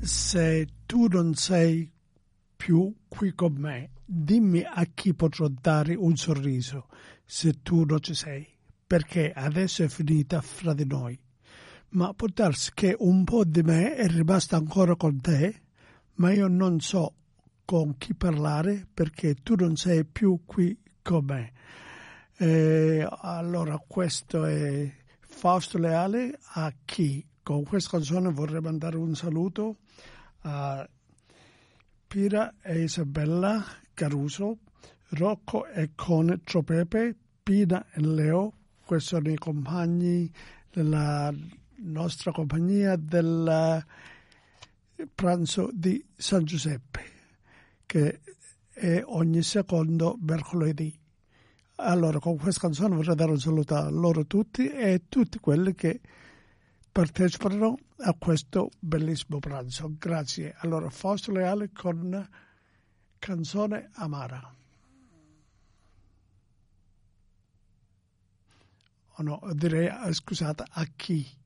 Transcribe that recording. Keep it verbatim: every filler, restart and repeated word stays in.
se tu non sei più qui con me, dimmi a chi potrò dare un sorriso se tu non ci sei, perché adesso è finita fra di noi. Ma può darsi che un po' di me è rimasto ancora con te, ma io non so con chi parlare perché tu non sei più qui con me. E allora questo è Fausto Leale a chi con questa canzone vorrei mandare un saluto a Pira e Isabella Caruso, Rocco e Cone Tropepe, Pina e Leo, questi sono i compagni della nostra compagnia del pranzo di San Giuseppe, che è ogni secondo mercoledì. Allora, con questa canzone vorrei dare un saluto a loro tutti e tutti quelli che partecipano a questo bellissimo pranzo. Grazie. Allora, Fausto Leale con Canzone Amara. Oh no, direi, scusate, a chi?